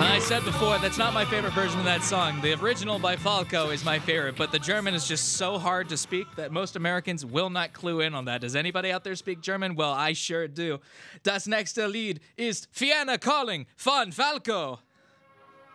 I said before, that's not my favorite version of that song. The original by Falco is my favorite, but the German is just so hard to speak that most Americans will not clue in on that. Does anybody out there speak German? Well, I sure do. Das nächste Lied ist Vienna Calling von Falco.